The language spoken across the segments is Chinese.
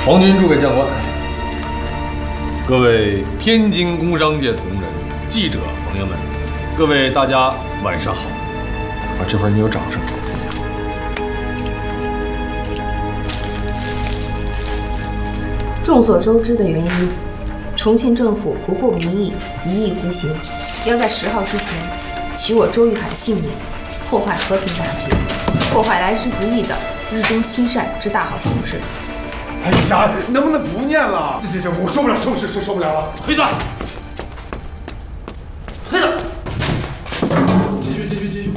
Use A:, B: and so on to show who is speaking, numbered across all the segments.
A: 皇军诸位将官，各位天津工商界同仁、记者朋友们，各位大家晚上好。啊，这会儿你有掌声。
B: 众所周知的原因，重庆政府不顾民意，一意孤行，要在10号之前取我周玉海性命，破坏和平大局，破坏来之不易的日中亲善之大好形势。
C: 哎呀，能不能不念了？这，我受不了，受不了了！
D: 黑子，黑子，继续。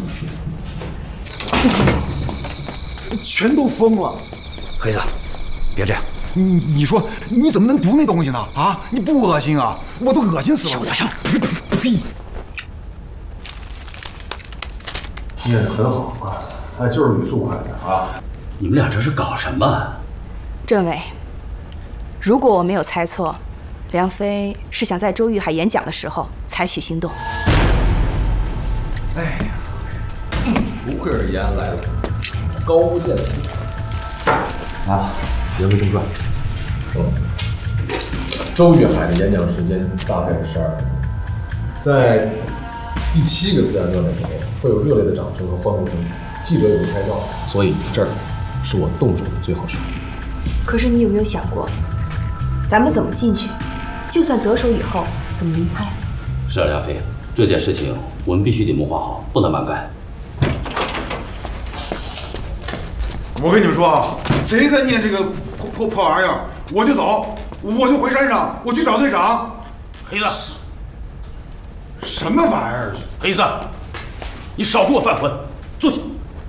C: 全都疯了！
D: 黑子，别这样。
C: 你说你怎么能读那东西呢？啊，你不恶心啊？我都恶心死了！
D: 小点声！
C: 呸！
A: 念得很好啊，哎，就是语速快点啊！
D: 你们俩这是搞什么？
B: 政委，如果我没有猜错，梁飞是想在周玉海演讲的时候采取行动。
A: 哎呀，不愧是延安来了，高屋建瓴。啊，言归正传。周玉海的演讲时间大概是12分钟，在第7个自然段的时候，会有热烈的掌声和欢呼声，记者也会拍照，所以这儿是我动手的最好时候。
B: 可是你有没有想过，咱们怎么进去？就算得手以后，怎么离开？
D: 是啊，梁飞，这件事情我们必须得谋划好，不能蛮干。
C: 我跟你们说啊，谁再念这个破玩意儿，我就走，我就回山上，我去找队长。
D: 黑子，
C: 什么玩意儿？
D: 黑子，你少给我犯浑，坐下。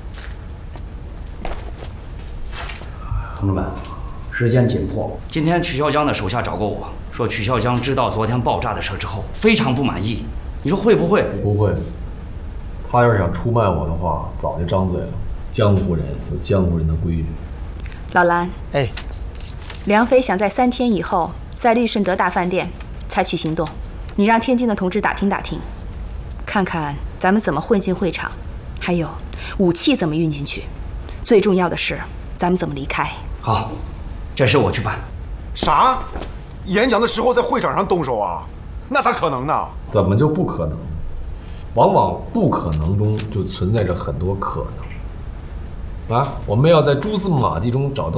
E: 同志们，时间紧迫。今天曲孝江的手下找过我，说曲孝江知道昨天爆炸的事之后，非常不满意。你说会不会？
A: 不会。他要是想出卖我的话，早就张嘴了。江湖人有江湖人的规矩。
B: 老蓝，
F: 哎，
B: 梁飞想在3天以后在利顺德大饭店采取行动，你让天津的同志打听打听，看看咱们怎么混进会场，还有武器怎么运进去，最重要的是咱们怎么离开。
E: 好，这事我去办。
C: 啥？演讲的时候在会场上动手啊？那咋可能呢？
A: 怎么就不可能？往往不可能中就存在着很多可能。啊，我们要在蛛丝马迹中找到